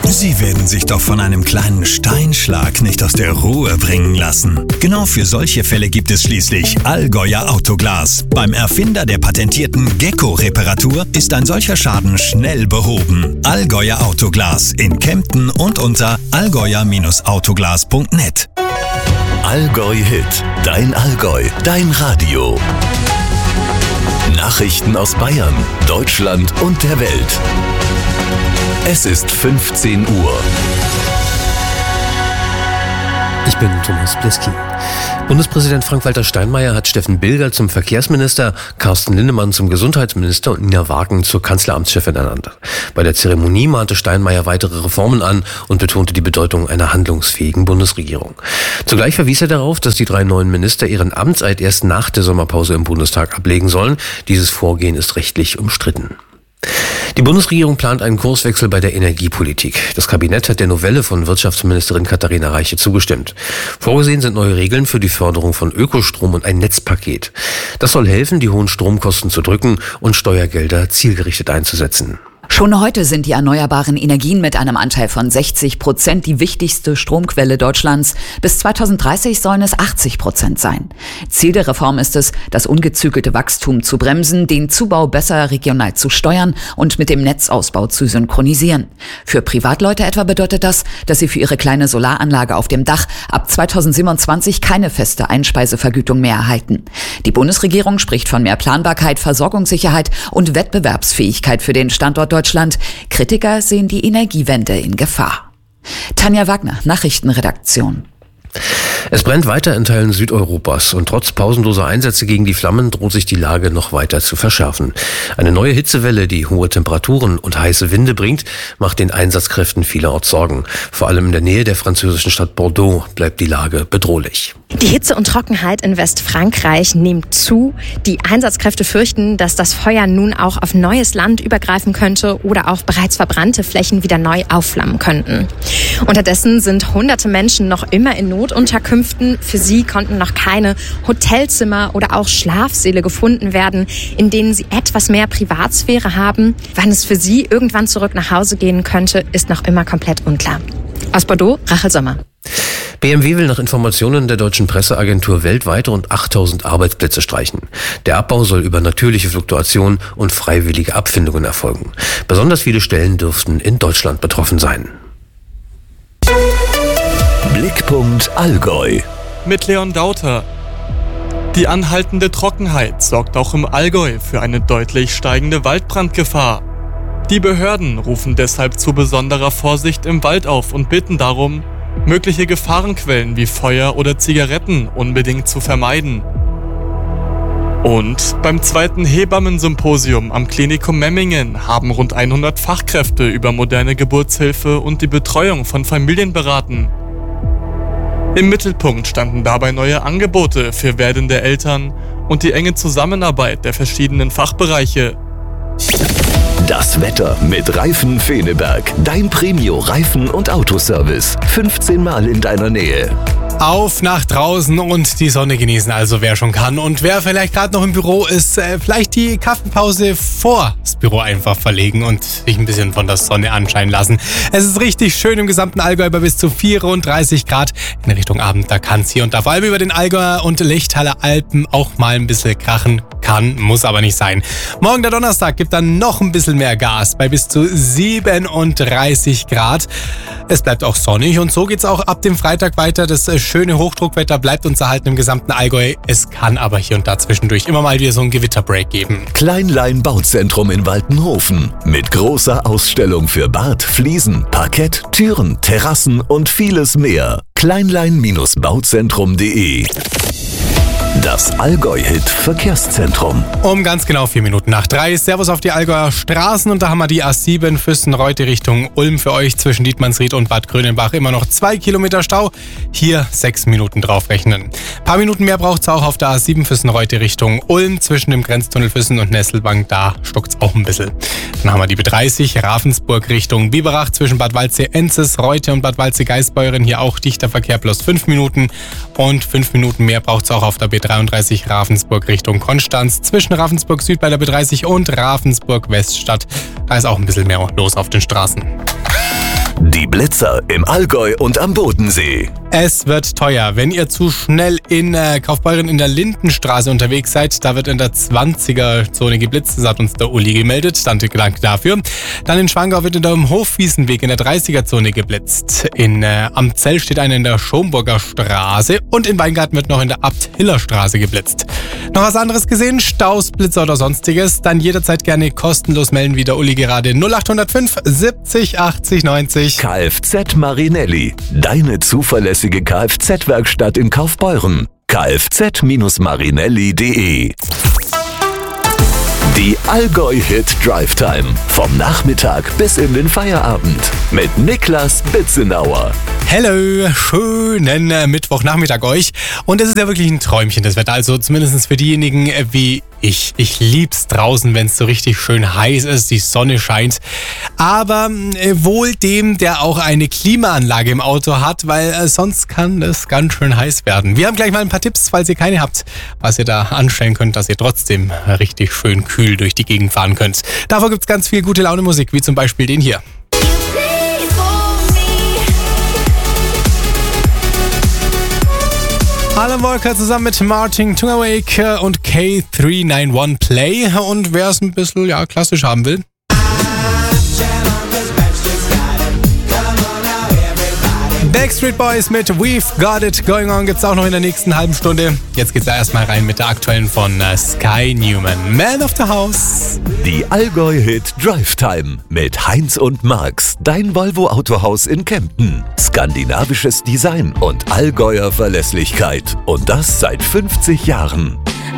Sie werden sich doch von einem kleinen Steinschlag nicht aus der Ruhe bringen lassen. Genau für solche Fälle gibt es schließlich Allgäuer Autoglas. Beim Erfinder der patentierten Gecko-Reparatur ist ein solcher Schaden schnell behoben. Allgäuer Autoglas in Kempten und unter allgäuer-autoglas.net. Allgäu Hit, dein Allgäu, dein Radio. Nachrichten aus Bayern, Deutschland und der Welt. Es ist 15 Uhr. Ich bin Thomas Pleski. Bundespräsident Frank-Walter Steinmeier hat Steffen Bilger zum Verkehrsminister, Carsten Linnemann zum Gesundheitsminister und Nina Wagen zur Kanzleramtschefin ernannt. Bei der Zeremonie mahnte Steinmeier weitere Reformen an und betonte die Bedeutung einer handlungsfähigen Bundesregierung. Zugleich verwies er darauf, dass die 3 neuen Minister ihren Amtseid erst nach der Sommerpause im Bundestag ablegen sollen. Dieses Vorgehen ist rechtlich umstritten. Die Bundesregierung plant einen Kurswechsel bei der Energiepolitik. Das Kabinett hat der Novelle von Wirtschaftsministerin Katharina Reiche zugestimmt. Vorgesehen sind neue Regeln für die Förderung von Ökostrom und ein Netzpaket. Das soll helfen, die hohen Stromkosten zu drücken und Steuergelder zielgerichtet einzusetzen. Schon heute sind die erneuerbaren Energien mit einem Anteil von 60% die wichtigste Stromquelle Deutschlands. Bis 2030 sollen es 80% sein. Ziel der Reform ist es, das ungezügelte Wachstum zu bremsen, den Zubau besser regional zu steuern und mit dem Netzausbau zu synchronisieren. Für Privatleute etwa bedeutet das, dass sie für ihre kleine Solaranlage auf dem Dach ab 2027 keine feste Einspeisevergütung mehr erhalten. Die Bundesregierung spricht von mehr Planbarkeit, Versorgungssicherheit und Wettbewerbsfähigkeit für den Standort Deutschland. Kritiker sehen die Energiewende in Gefahr. Tanja Wagner, Nachrichtenredaktion. Es brennt weiter in Teilen Südeuropas und trotz pausenloser Einsätze gegen die Flammen droht sich die Lage noch weiter zu verschärfen. Eine neue Hitzewelle, die hohe Temperaturen und heiße Winde bringt, macht den Einsatzkräften vielerorts Sorgen. Vor allem in der Nähe der französischen Stadt Bordeaux bleibt die Lage bedrohlich. Die Hitze und Trockenheit in Westfrankreich nimmt zu. Die Einsatzkräfte fürchten, dass das Feuer nun auch auf neues Land übergreifen könnte oder auch bereits verbrannte Flächen wieder neu aufflammen könnten. Unterdessen sind hunderte Menschen noch immer in Notunterkünften. Für sie konnten noch keine Hotelzimmer oder auch Schlafsäle gefunden werden, in denen sie etwas mehr Privatsphäre haben. Wann es für sie irgendwann zurück nach Hause gehen könnte, ist noch immer komplett unklar. Aus Bordeaux, Rachel Sommer. BMW will nach Informationen der deutschen Presseagentur weltweit rund 8000 Arbeitsplätze streichen. Der Abbau soll über natürliche Fluktuation und freiwillige Abfindungen erfolgen. Besonders viele Stellen dürften in Deutschland betroffen sein. Blickpunkt Allgäu. Mit Leon Dauter. Die anhaltende Trockenheit sorgt auch im Allgäu für eine deutlich steigende Waldbrandgefahr. Die Behörden rufen deshalb zu besonderer Vorsicht im Wald auf und bitten darum, mögliche Gefahrenquellen wie Feuer oder Zigaretten unbedingt zu vermeiden. Und beim 2. Hebammen-Symposium am Klinikum Memmingen haben rund 100 Fachkräfte über moderne Geburtshilfe und die Betreuung von Familien beraten. Im Mittelpunkt standen dabei neue Angebote für werdende Eltern und die enge Zusammenarbeit der verschiedenen Fachbereiche. Das Wetter mit Reifen Feneberg. Dein Premio-Reifen- und Autoservice. 15 Mal in deiner Nähe. Auf nach draußen und die Sonne genießen, also wer schon kann. Und wer vielleicht gerade noch im Büro ist, vielleicht die Kaffeepause vor das Büro einfach verlegen und sich ein bisschen von der Sonne anscheinen lassen. Es ist richtig schön im gesamten Allgäu bei bis zu 34 Grad. In Richtung Abend, da kann es hier und da vor allem über den Allgäuer und Lechtaler Alpen auch mal ein bisschen krachen. Kann, muss aber nicht sein. Morgen der Donnerstag gibt dann noch ein bisschen mehr Gas bei bis zu 37 Grad. Es bleibt auch sonnig und so geht's auch ab dem Freitag weiter. Das schöne Hochdruckwetter bleibt uns erhalten im gesamten Allgäu. Es kann aber hier und da zwischendurch immer mal wieder so ein Gewitterbreak geben. Kleinlein Bauzentrum in Waltenhofen mit großer Ausstellung für Bad, Fliesen, Parkett, Türen, Terrassen und vieles mehr. Kleinlein-bauzentrum.de. Das Allgäu-Hit-Verkehrszentrum. Um ganz genau 4 Minuten nach 3. Servus auf die Allgäuer Straßen und da haben wir die A7 Füssen-Reute Richtung Ulm für euch zwischen Dietmannsried und Bad Grönenbach immer noch 2 Kilometer Stau. Hier 6 Minuten draufrechnen. Ein paar Minuten mehr braucht es auch auf der A7 Füssen-Reute Richtung Ulm zwischen dem Grenztunnel Füssen und Nesselbank. Da stockt es auch ein bisschen. Dann haben wir die B30 Ravensburg Richtung Biberach zwischen Bad Waldsee-Enzes, Reute und Bad Waldsee-Geisbeuren. Hier auch dichter Verkehr plus 5 Minuten. Und 5 Minuten mehr braucht es auch auf der B33 Ravensburg Richtung Konstanz zwischen Ravensburg Süd bei der B30 und Ravensburg Weststadt. Da ist auch ein bisschen mehr los auf den Straßen. Die Blitzer im Allgäu und am Bodensee. Es wird teuer, wenn ihr zu schnell in Kaufbeuren in der Lindenstraße unterwegs seid. Da wird in der 20er-Zone geblitzt, das hat uns der Uli gemeldet. Danke dafür. Dann in Schwangau wird in der Hofwiesenweg in der 30er-Zone geblitzt. In Amzell steht einer in der Schomburger Straße und in Weingarten wird noch in der Abt-Hiller-Straße geblitzt. Noch was anderes gesehen? Staus, Blitzer oder sonstiges? Dann jederzeit gerne kostenlos melden, wie der Uli gerade. 0805 70 80 90. Kfz Marinelli, deine zuverlässige Kfz-Werkstatt in Kaufbeuren. kfz-marinelli.de. Die Allgäu-Hit Drive Time. Vom Nachmittag bis in den Feierabend. Mit Niklas Bitzenauer. Hello, schönen Mittwochnachmittag euch. Und es ist ja wirklich ein Träumchen, das Wetter. Also zumindest für diejenigen wie ich. Ich lieb's draußen, wenn es so richtig schön heiß ist, die Sonne scheint. Aber wohl dem, der auch eine Klimaanlage im Auto hat, weil sonst kann es ganz schön heiß werden. Wir haben gleich mal ein paar Tipps, falls ihr keine habt, was ihr da anstellen könnt, dass ihr trotzdem richtig schön kühl durch die Gegend fahren könnt. Davor gibt's ganz viel gute Laune Musik, wie zum Beispiel den hier. Alan Walker zusammen mit Martin Tungawake und K391 Play. Und wer es ein bisschen klassisch haben will. Backstreet Boys mit We've Got It Going On gibt's auch noch in der nächsten halben Stunde. Jetzt geht's da erstmal rein mit der aktuellen von Sky Newman, Man of the House. Die Allgäu-Hit Drive Time mit Heinz und Max, dein Volvo Autohaus in Kempten. Skandinavisches Design und Allgäuer Verlässlichkeit. Und das seit 50 Jahren.